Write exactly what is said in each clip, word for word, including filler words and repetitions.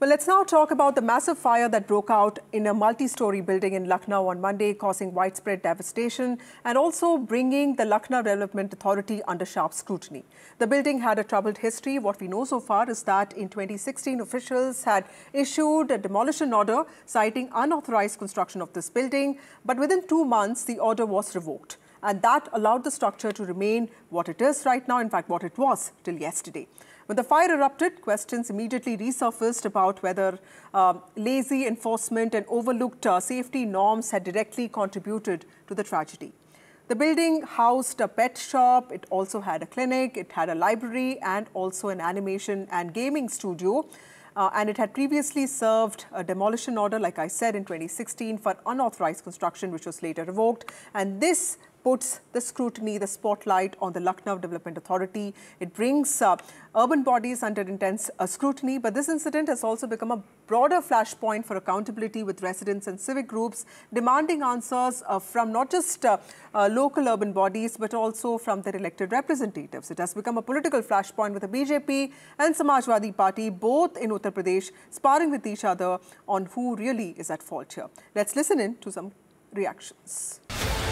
Well, let's now talk about the massive fire that broke out in a multi-story building in Lucknow on Monday, causing widespread devastation and also bringing the Lucknow Development Authority under sharp scrutiny. The building had a troubled history. What we know so far is that in twenty sixteen, officials had issued a demolition order citing unauthorized construction of this building. But within two months, the order was revoked. And that allowed the structure to remain what it is right now, in fact, what it was till yesterday. When the fire erupted, questions immediately resurfaced about whether uh, lazy enforcement and overlooked uh, safety norms had directly contributed to the tragedy. The building housed a pet shop, it also had a clinic, it had a library and also an animation and gaming studio. Uh, and it had previously served a demolition order, like I said, in twenty sixteen for unauthorized construction, which was later revoked. And this puts the scrutiny, the spotlight on the Lucknow Development Authority. It brings uh, urban bodies under intense uh, scrutiny. But this incident has also become a broader flashpoint for accountability, with residents and civic groups demanding answers uh, from not just uh, uh, local urban bodies, but also from their elected representatives. It has become a political flashpoint, with the B J P and Samajwadi Party, both in Uttar Pradesh, sparring with each other on who really is at fault here. Let's listen in to some reactions.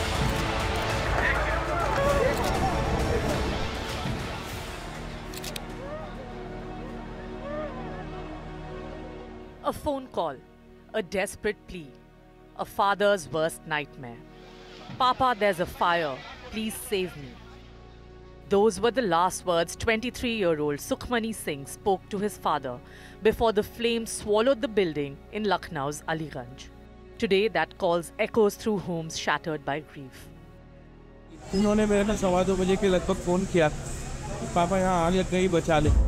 A phone call, a desperate plea, a father's worst nightmare. Papa, there's a fire. Please save me. Those were the last words twenty-three-year-old Sukhmani Singh spoke to his father before the flames swallowed the building in Lucknow's Aliganj. Today, that calls echoes through homes shattered by grief. उन्होंने मेरे को सवा दो बजे के लगभग phone किया, पापा यहाँ आग लग गई, बचा ले.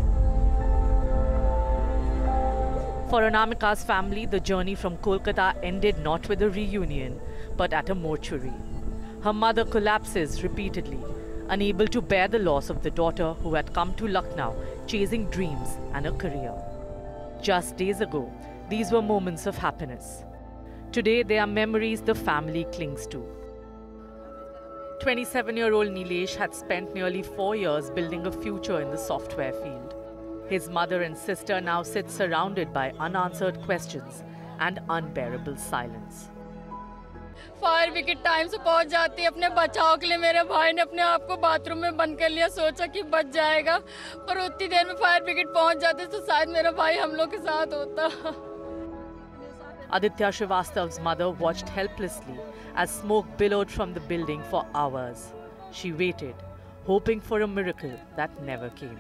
For Anamika's family, the journey from Kolkata ended not with a reunion, but at a mortuary. Her mother collapses repeatedly, unable to bear the loss of the daughter who had come to Lucknow chasing dreams and a career. Just days ago, these were moments of happiness. Today, they are memories the family clings to. twenty-seven-year-old Nilesh had spent nearly four years building a future in the software field. His mother and sister now sit surrounded by unanswered questions and unbearable silence. Fire brigade time से पहुंच जाती है अपने बचाव के लिए. मेरे भाई ने अपने आप को बाथरूम में बंद कर लिया, सोचा कि बच जाएगा, पर उतनी देर में फायर ब्रिगेड पहुंच जाती तो शायद मेरा भाई हम लोग के साथ होता. Aditya Srivastav's mother watched helplessly as smoke billowed from the building for hours. She waited, hoping for a miracle that never came.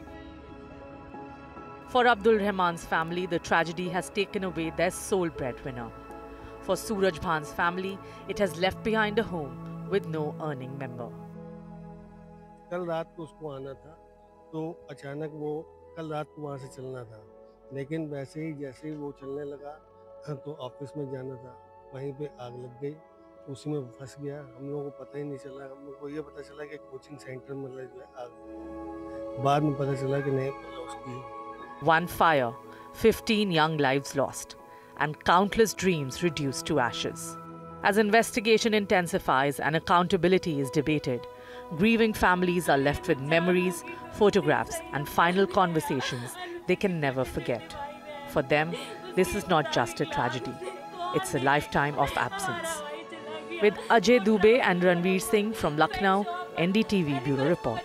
For Abdul Rahman's family, the tragedy has taken away their sole breadwinner. For Suraj Bhan's family, it has left behind a home with no earning member. कल रात को उसको आना था, तो अचानक वो कल रात को वहाँ से चलना था, लेकिन वैसे ही जैसे ही वो चलने लगा तो ऑफिस में जाना था, वहीं पे आग लग गई, उसी में फंस गया. हम लोगों को पता ही नहीं चला. हम लोग को ये पता चला कि कोचिंग सेंटर में जो है आग, बाद में पता चला कि नहीं उसकी. One fire, fifteen young lives lost, and countless dreams reduced to ashes. As investigation intensifies and accountability is debated, grieving families are left with memories, photographs, and final conversations they can never forget. For them, this is not just a tragedy, it's a lifetime of absence. With Ajay Dubey and Ranveer Singh from Lucknow, N D T V Bureau Report.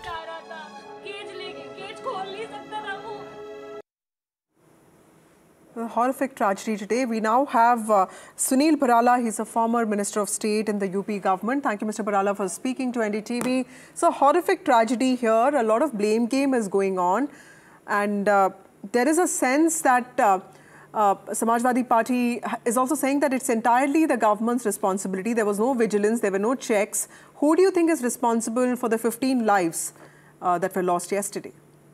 A horrific tragedy today. We now have uh, Sunil Bharala. He's a former Minister of State in the U P government. Thank you, Mister Bharala, for speaking to N D T V. So, horrific tragedy here. A lot of blame game is going on. And uh, there is a sense that uh, uh, Samajwadi Party is also saying that it's entirely the government's responsibility. There was no vigilance. There were no checks. Who do you think is responsible for the fifteen lives uh, that were lost yesterday?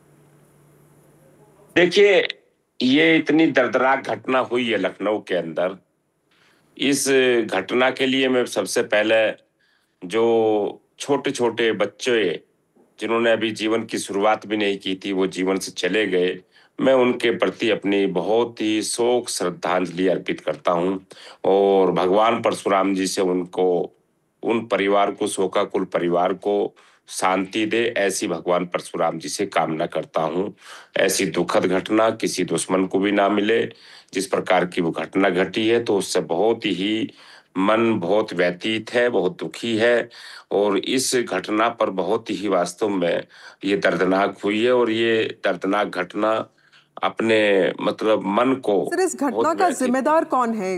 देखिए, ये इतनी दर्दनाक घटना हुई है लखनऊ के अंदर. इस घटना के लिए मैं सबसे पहले जो छोटे-छोटे बच्चे जिन्होंने अभी जीवन की शुरुआत भी नहीं की थी, वो जीवन से चले गए, मैं उनके प्रति अपनी बहुत ही शोक श्रद्धांजलि अर्पित करता हूं और भगवान परशुराम जी से उनको, उन परिवार को, शोकाकुल परिवार को शांति दे, ऐसी भगवान परशुराम जी से कामना करता हूँ। ऐसी दुखद घटना किसी दुश्मन को भी ना मिले। जिस प्रकार की वो घटना घटी है तो उससे बहुत ही मन बहुत व्यतीत है, बहुत दुखी है और इस घटना पर बहुत ही वास्तव में ये दर्दनाक हुई है और ये दर्दनाक घटना अपने मतलब मन को सर, इस घटना का जिम्मेदार कौन है?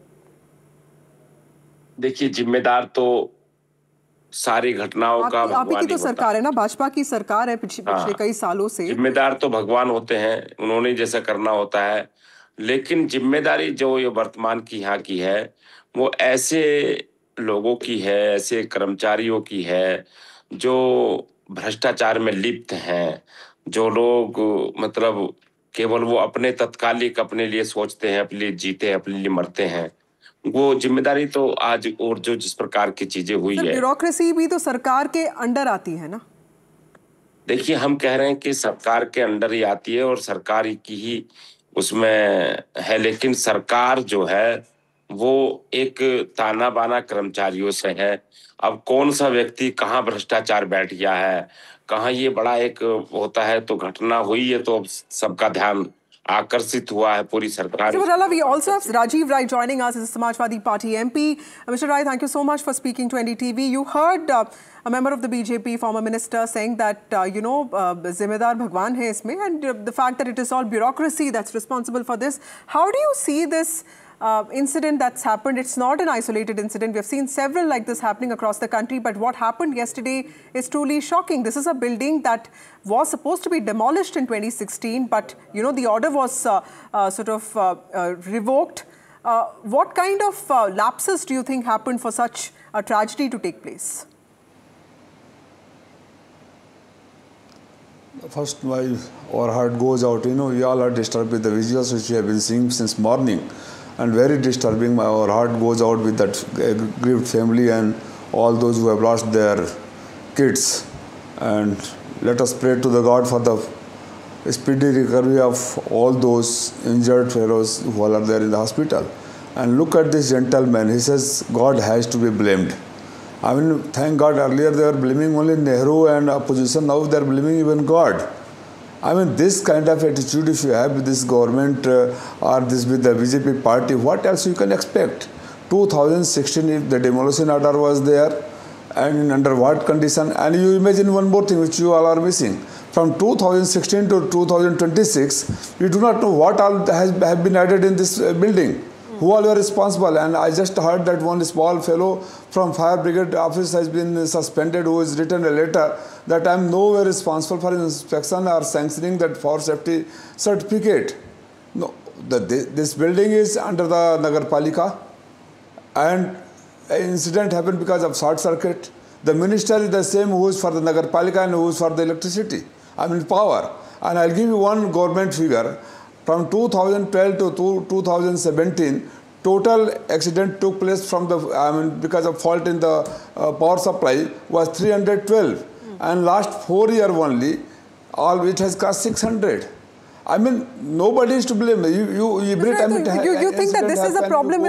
देखिए, जिम्मेदार तो सारी घटनाओं का आप ही की तो सरकार है ना, भाजपा की सरकार है पिछले पिछले कई सालों से। जिम्मेदार तो भगवान होते हैं, उन्होंने जैसा करना होता है, लेकिन जिम्मेदारी जो ये वर्तमान की यहाँ की है वो ऐसे लोगों की है, ऐसे कर्मचारियों की है जो भ्रष्टाचार में लिप्त हैं, जो लोग मतलब केवल वो अपने तत्कालिक अपने लिए सोचते हैं, अपने लिए जीते हैं, अपने लिए मरते हैं। वो जिम्मेदारी तो आज और जो जिस प्रकार की चीजें हुई है, ब्यूरोक्रेसी भी तो सरकार के अंडर आती है ना। देखिए, हम कह रहे हैं कि सरकार के अंडर ही आती है और सरकार की ही उसमें है, लेकिन सरकार जो है वो एक ताना बाना कर्मचारियों से है। अब कौन सा व्यक्ति कहाँ भ्रष्टाचार बैठ गया है, कहाँ ये बड़ा एक होता है, तो घटना हुई है तो सबका ध्यान आकर्षित हुआ है, पूरी सरकार। Mister Varala, we also have Rajiv Rai joining us as a Samajwadi Party M P. Uh, Mister Rai, thank you so much for speaking to N D T V. You heard uh, a member of the B J P, former minister, saying that, uh, you know, uh, Zimmedar Bhagwan hai isme, and uh, the fact that it is all bureaucracy that's responsible for this. How do you see this uh, incident that's happened? It's not an isolated incident. We have seen several like this happening across the country, but what happened yesterday is truly shocking. This is a building that was supposed to be demolished in twenty sixteen, but, you know, the order was uh, uh, sort of uh, uh, revoked. Uh, what kind of uh, lapses do you think happened for such a tragedy to take place? First, my, our heart goes out. You know, we all are disturbed with the visuals which we have been seeing since morning, and very disturbing. My, our heart goes out with that grieved family and all those who have lost their kids. And let us pray to the God for the speedy recovery of all those injured fellows who are there in the hospital. And look at this gentleman. He says God has to be blamed. I mean, thank God, earlier they were blaming only Nehru and opposition, now they are blaming even God. I mean, this kind of attitude if you have with this government uh, or this with the B J P party, what else you can expect? two thousand sixteen, if the demolition order was there, and under what condition? And you imagine one more thing which you all are missing. From two thousand sixteen to two thousand twenty-six, we do not know what all has have been added in this uh, building. Who all were responsible? And I just heard that one small fellow from fire brigade office has been suspended, who has written a letter that I am nowhere responsible for inspection or sanctioning that fire safety certificate. No, the, this building is under the Nagar Palika, and an incident happened because of short circuit. The minister is the same who is for the Nagar Palika and who is for the electricity, I mean power. And I'll give you one government figure. From two thousand twelve to two thousand seventeen, total accident took place from the, I mean, because of fault in the uh, power supply was three hundred twelve. Mm. And last four year only, all it has cost six hundred. I mean, nobody is to blame. You, you, every time it you, you think that this is a problem with